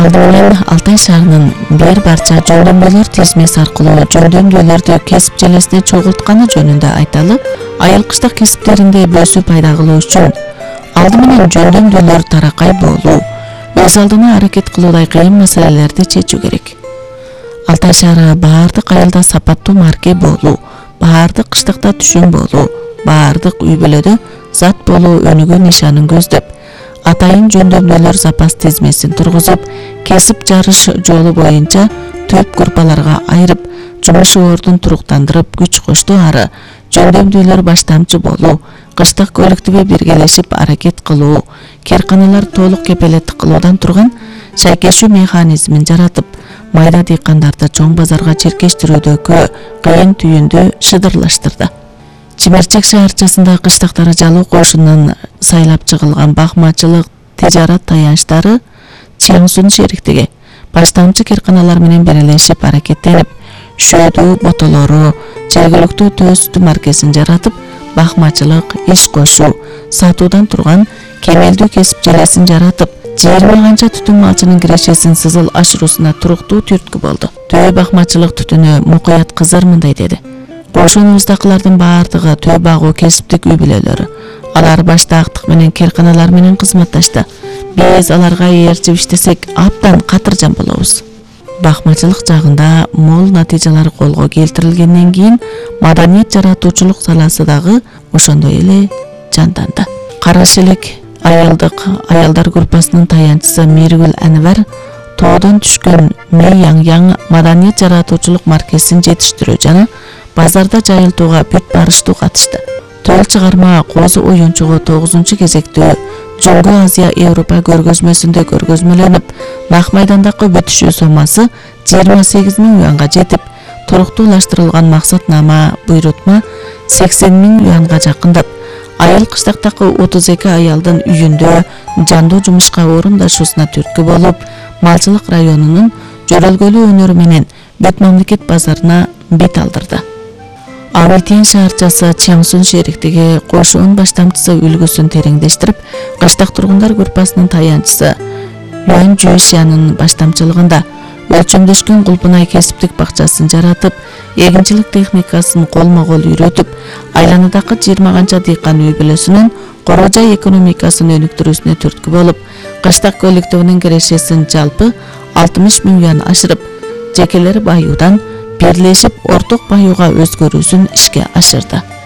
Алды менен Алтай шаарынын бир барча жөндөмдүүлөр тизмеси аркылуу жөндөмдүүлөрдү кесип желесине чогултканы жөнүндө айтылып, айыл кыштак кесиптеринде бөөсүү пайда кылуу үчүн алды менен жөндөмдүүлөр таракай болуу, өз алдына аракет кылуудай кыйын маселелерди чечүү керек. Алтай шаары баардык айылда сапаттуу марке болуу, баардык кыштакта түшүм болуу, баардык үй бүлөдө зат болуу өнүгүү нишанын көздөп, атайын жөндөмдүүлөр запас тизмесин тургузуп, кесип жарыш жолу боюнча төп группаларга айырып, жумуш ордун туруктандырып күч кошту ары жөндөмдүүлөр баштамчы болуу, кыштак коллективи биргелешип аракет кылуу, керканалар толук кепелеттик кылуудан турган шайкешүү механизмин жаратып, майда дыйкандарды чоң базарга чиркештирүүдөгү кыйын түйүндү шыдырлаштырды. Чимерчек шаарчасында кыштактары жалуу кошунунан сайлап чыгылган бакмачылык тижарат таянычтары Чаңсун шериктиги баштамчы керканалар менен бирелешип аракеттенип, шөөдүү ботолору, жергиликтүү төстү маркесин жаратып, бакмачылык, иш кошуу, сатуудан турган кемелдүү кесип желесин жаратып, 20 канча түтүн малчынын кирешесин сызыл ашыруусуна туруктуу түрткү болду. Төө бакмачылык түтүнү Мукуят Кызыр мындай деди: Кошунубуздакылардын баардыгы төө багуу кесиптик үй бүлөлөрү. Алар башта актык менен керканалар менен кызматташты. Биз аларга ээрчип иштесек абдан катыржан болобуз. Бакмачылык жагында мол натыйжалар колго келтирилгенден кийин маданият жаратуучулук саласы дагы ошондой эле жанданды. Караш элек аялдар группасынын таянчысы Миргүл Анвар тоодон түшкөн Мэй Яң маданият жаратуучулук маркесин жетиштирүү жана базарда жайылтууга бүт барыштуу катышты. Төл чыгарма Козу оюнчугу 9-кезектүү Жөнгө Азия Европа көргөзмөсүндө көргөзмөлөнүп, нак майдандагы бүтүшүү сомасы 28 000 юанга жетип, туруктуулаштырылган максатнама буйрутма 80 000 юанга жакындап, айыл кыштактагы 32 аялдын үйүндө жандуу жумушка орундашуусуна түрткү болуп, малчылык районунун жөрөлгөлүү өнөрү менен бүт мамлекет базарына бет алдырды. Авитин шаарчасы Чаңсун шериктиги кошуун баштамчысы үлгүсүн тереңдештирип, кыштак тургундар группасынын таянчысы Юан Жуишянын баштамчылыгында өлчөмдөшкөн Кулпунай кесиптик бакчасын жаратып, эгинчилик техникасын колмо-кол үйрөтүп, айланадагы 20 канча дыйкан үй бүлөсүнүн коро жай экономикасын өнүктүрүүсүнө түрткү болуп, кыштак коллективинин кирешесин жалпы 60 000 юан ашырып, жекелери баюудан бирлешип орток баюуга өзгөрүүсүн ишке ашырды.